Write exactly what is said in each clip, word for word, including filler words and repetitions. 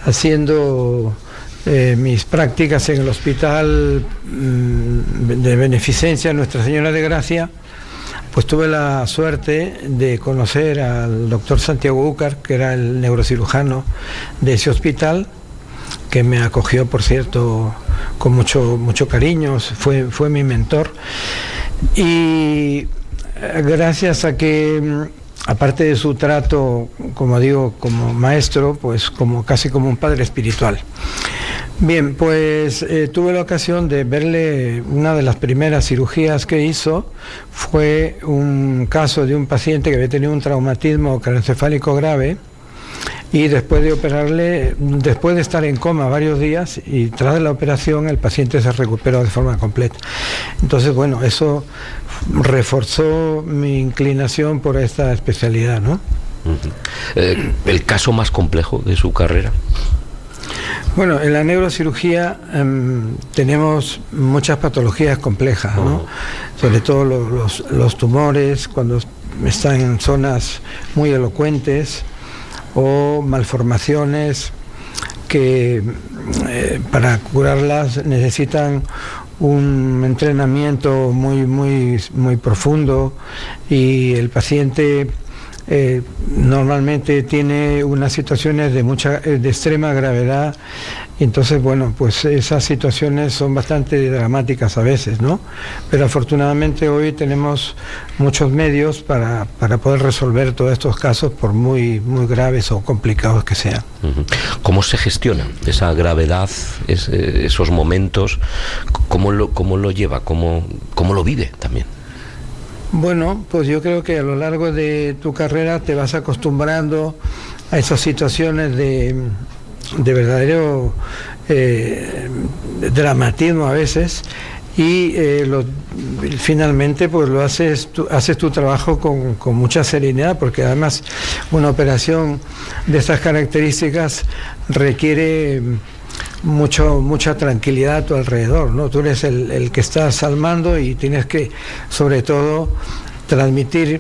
haciendo eh, mis prácticas en el hospital mmm, de beneficencia Nuestra Señora de Gracia, pues tuve la suerte de conocer al doctor Santiago Úcar, que era el neurocirujano de ese hospital, que me acogió, por cierto, con mucho, mucho cariño, fue, fue mi mentor. Y gracias a que, aparte de su trato, como digo, como maestro, pues como casi como un padre espiritual. Bien, pues eh, tuve la ocasión de verle. Una de las primeras cirugías que hizo fue un caso de un paciente que había tenido un traumatismo craneoencefálico grave, y después de operarle, después de estar en coma varios días, y tras la operación el paciente se recuperó de forma completa. Entonces, bueno, eso reforzó mi inclinación por esta especialidad, ¿no? Uh-huh. Eh, ¿el caso más complejo de su carrera? Bueno, en la neurocirugía eh, tenemos muchas patologías complejas, ¿no? Uh-huh. Sobre todo los, los, los tumores, cuando están en zonas muy elocuentes, o malformaciones que eh, para curarlas necesitan un entrenamiento muy muy muy profundo, y el paciente eh, normalmente tiene unas situaciones de mucha de extrema gravedad. Entonces, bueno, pues esas situaciones son bastante dramáticas a veces, ¿no? Pero afortunadamente hoy tenemos muchos medios para, para poder resolver todos estos casos, por muy, muy graves o complicados que sean. ¿Cómo se gestiona esa gravedad, es, esos momentos? ¿Cómo lo, cómo lo lleva? ¿Cómo, cómo lo vive también? Bueno, pues yo creo que a lo largo de tu carrera te vas acostumbrando a esas situaciones de... de verdadero eh, dramatismo a veces, y eh, lo, finalmente pues lo haces tu, haces tu trabajo con, con mucha serenidad, porque además una operación de estas características requiere mucho mucha tranquilidad a tu alrededor, ¿no? Tú eres el, el que estás al mando, y tienes que, sobre todo, transmitir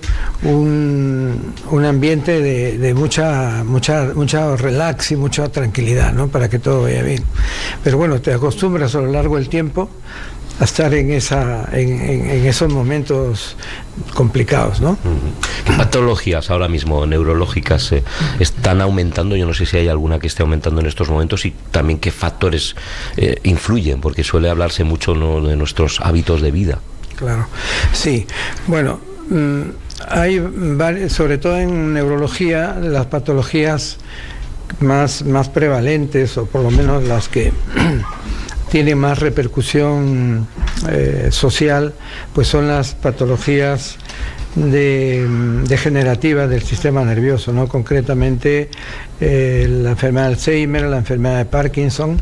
un, un ambiente de, de mucha mucha mucha relax y mucha tranquilidad, ¿no? Para que todo vaya bien. Pero bueno, te acostumbras a lo largo del tiempo a estar en esa en, en, en esos momentos complicados, ¿no? ¿Qué patologías ahora mismo neurológicas eh, están aumentando? Yo no sé si hay alguna que esté aumentando en estos momentos, y también qué factores eh, influyen, porque suele hablarse mucho, ¿no?, de nuestros hábitos de vida. Claro, sí. Bueno, hay varias, sobre todo en neurología, las patologías más, más prevalentes, o por lo menos las que tienen más repercusión eh, social, pues son las patologías de, degenerativas del sistema nervioso, ¿no? Concretamente eh, la enfermedad de Alzheimer, la enfermedad de Parkinson.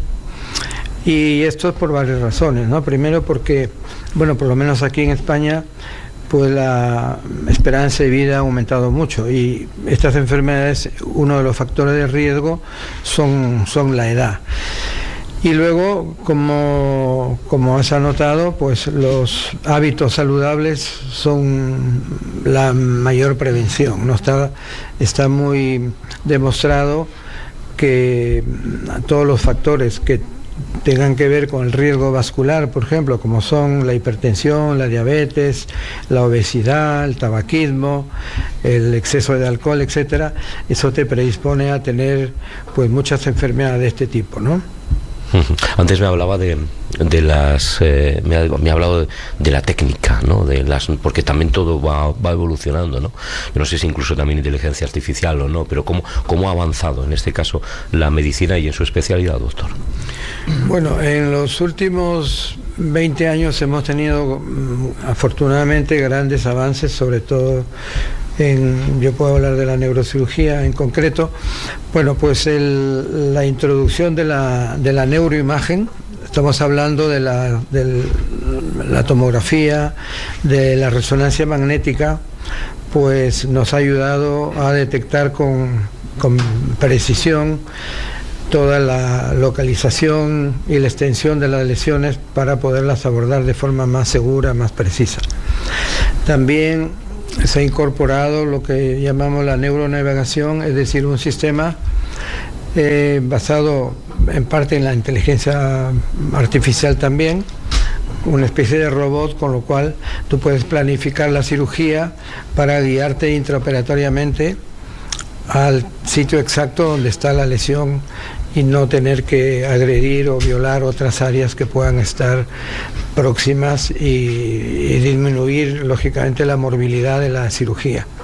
Y esto es por varias razones, ¿no? Primero porque, bueno, por lo menos aquí en España, pues la esperanza de vida ha aumentado mucho, y estas enfermedades, uno de los factores de riesgo son, son la edad. Y luego, como, como has anotado, pues los hábitos saludables son la mayor prevención, ¿no? Está, está muy demostrado que todos los factores que tengan que ver con el riesgo vascular, por ejemplo, como son la hipertensión, la diabetes, la obesidad, el tabaquismo, el exceso de alcohol, etcétera, eso te predispone a tener pues muchas enfermedades de este tipo, ¿no? Antes me hablaba de, de las eh, me, ha, me ha hablado de, de la técnica, ¿no? De las, porque también todo va, va evolucionando, ¿no? Yo no sé si incluso también inteligencia artificial o no, pero cómo, cómo ha avanzado en este caso la medicina y en su especialidad, doctor. Bueno, en los últimos veinte años hemos tenido afortunadamente grandes avances, sobre todo en, yo puedo hablar de la neurocirugía en concreto. Bueno, pues el, la introducción de la, de la neuroimagen, estamos hablando de la, de la tomografía, de la resonancia magnética, pues nos ha ayudado a detectar con, con precisión toda la localización y la extensión de las lesiones para poderlas abordar de forma más segura, más precisa. También se ha incorporado lo que llamamos la neuronavegación, es decir, un sistema eh, basado en parte en la inteligencia artificial también, una especie de robot con lo cual tú puedes planificar la cirugía para guiarte intraoperatoriamente al sitio exacto donde está la lesión y no tener que agredir o violar otras áreas que puedan estar próximas y, y disminuir lógicamente la morbilidad de la cirugía.